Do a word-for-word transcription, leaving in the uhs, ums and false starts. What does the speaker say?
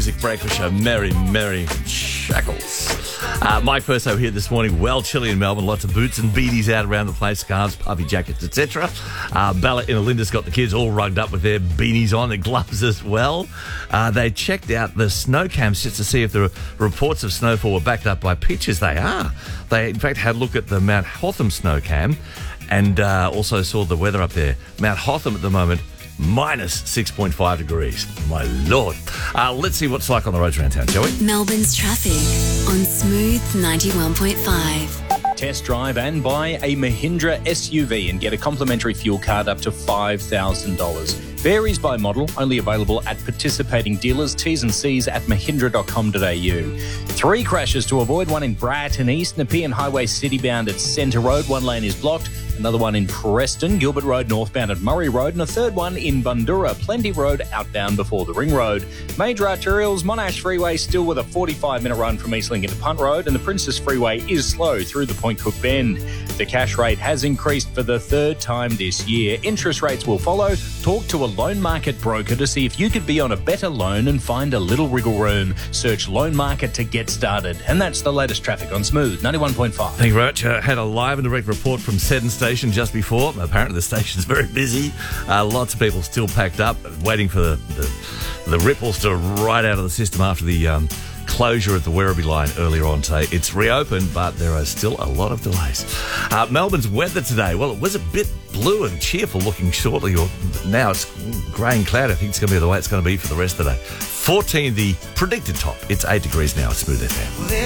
Music Breakfast Show. Merry, merry shackles. Uh, Mike Perso here this morning. Well chilly in Melbourne. Lots of boots and beanies out around the place. Scarves, puffy jackets, et cetera. Uh, Bella in Olinda's got the kids all rugged up with their beanies on, their gloves as well. Uh, they checked out the snow cams just to see if the reports of snowfall were backed up by pictures. They are. They, in fact, had a look at the Mount Hotham snow cam and uh, also saw the weather up there. Mount Hotham at the moment, minus six point five degrees. My Lord. Uh, let's see what's like on the roads around town, shall we? Melbourne's traffic on Smooth ninety-one point five. Test drive and buy a Mahindra S U V and get a complimentary fuel card up to five thousand dollars. Varies by model, only available at participating dealers. T's and C's at mahindra dot com dot a u. Three crashes to avoid, one in Bratton East, Nepean Highway citybound at Centre Road. One lane is blocked. Another one in Preston, Gilbert Road northbound at Murray Road, and a third one in Bundoora, Plenty Road outbound before the Ring Road. Major arterials, Monash Freeway still with a forty-five minute run from Eastlink into Punt Road, and the Princess Freeway is slow through the Point Cook Bend. The cash rate has increased for the third time this year. Interest rates will follow. Talk to a loan market broker to see if you could be on a better loan and find a little wriggle room. Search Loan Market to get started. And that's the latest traffic on Smooth ninety-one point five. Thank you very much. Uh, had a live and direct report from Seddon Station just before. Apparently the station's very busy. Uh, lots of people still packed up, waiting for the, the, the ripples to ride out of the system after the um, closure of the Werribee line earlier on today. It's reopened, but there are still a lot of delays. Uh, Melbourne's weather today, well, it was a bit blue and cheerful looking shortly. Or now it's grey and cloudy. I think it's going to be the way it's going to be for the rest of the day. fourteen, the predicted top. It's eight degrees now. It's Smooth F M.